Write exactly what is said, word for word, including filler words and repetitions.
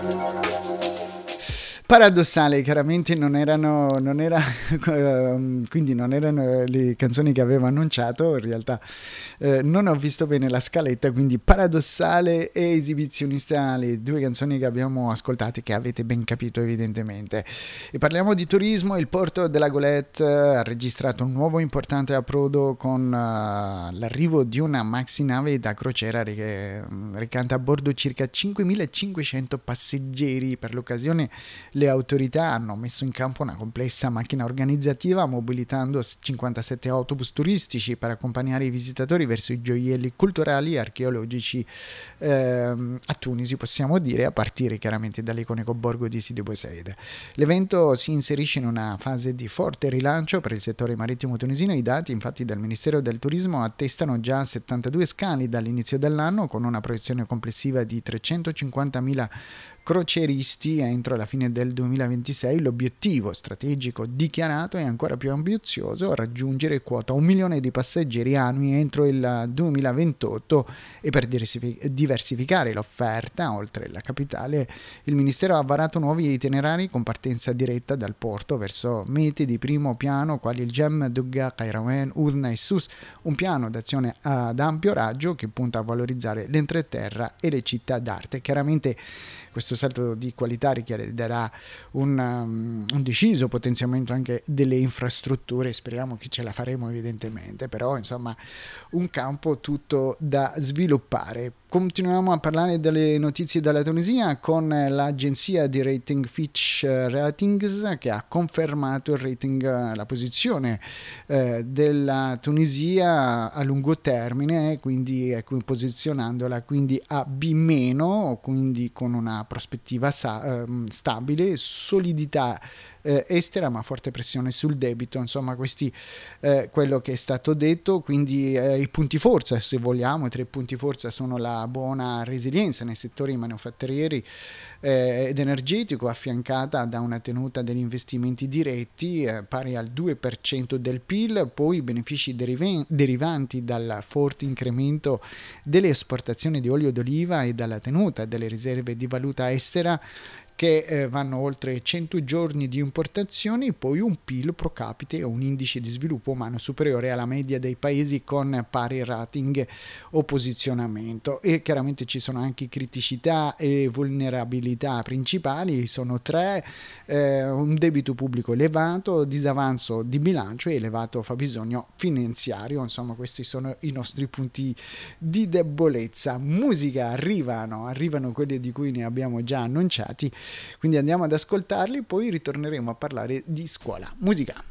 Paradossale, chiaramente non erano, non era, quindi non erano le canzoni che avevo annunciato, in realtà eh, non ho visto bene la scaletta, quindi Paradossale e Esibizionista, le due canzoni che abbiamo ascoltato, che avete ben capito evidentemente. E parliamo di turismo. Il porto della Golette ha registrato un nuovo importante approdo con uh, l'arrivo di una maxi nave da crociera che recanta a bordo circa cinquemilacinquecento passeggeri. Per l'occasione le autorità hanno messo in campo una complessa macchina organizzativa, mobilitando cinquantasette autobus turistici per accompagnare i visitatori verso i gioielli culturali e archeologici ehm, a Tunisi, possiamo dire, a partire chiaramente dall'iconico borgo di Sidi Bou Said. L'evento si inserisce in una fase di forte rilancio per il settore marittimo tunisino. I dati infatti del Ministero del Turismo attestano già settantadue scali dall'inizio dell'anno, con una proiezione complessiva di trecentocinquantamila crocieristi entro la fine del duemilaventisei. L'obiettivo strategico dichiarato è ancora più ambizioso: raggiungere quota un milione di passeggeri annui entro il duemilaventotto. E per diversificare l'offerta oltre la capitale, il Ministero ha varato nuovi itinerari con partenza diretta dal porto verso mete di primo piano quali il Gem, Dugga, Kairouan, Udna e Sousse, un piano d'azione ad ampio raggio che punta a valorizzare l'entreterra e le città d'arte. Chiaramente questo salto di qualità richiederà un, um, un deciso potenziamento anche delle infrastrutture, speriamo che ce la faremo evidentemente, però insomma un campo tutto da sviluppare. Continuiamo a parlare delle notizie dalla Tunisia con l'agenzia di rating Fitch Ratings, che ha confermato il rating, la posizione eh, della Tunisia a lungo termine, quindi ecco, posizionandola quindi a B-, quindi con una prospettiva sa- stabile, solidità eh, estera ma forte pressione sul debito. Insomma, questi eh, quello che è stato detto. Quindi eh, i punti forza, se vogliamo, i tre punti forza sono la buona resilienza nei settori manifatturieri eh, ed energetico, affiancata da una tenuta degli investimenti diretti eh, pari al due per cento del P I L, poi i benefici deriv- derivanti dal forte incremento delle esportazioni di olio d'oliva e dalla tenuta delle riserve di valuta estera che eh, vanno oltre cento giorni di importazioni, poi un P I L pro capite e un indice di sviluppo umano superiore alla media dei paesi con pari rating o posizionamento. E chiaramente ci sono anche criticità e vulnerabilità principali, sono tre: eh, un debito pubblico elevato, disavanzo di bilancio e elevato fabbisogno finanziario. Insomma, questi sono i nostri punti di debolezza. Musica, arrivano, arrivano quelli di cui ne abbiamo già annunciati, quindi andiamo ad ascoltarli, poi ritorneremo a parlare di scuola. Musica.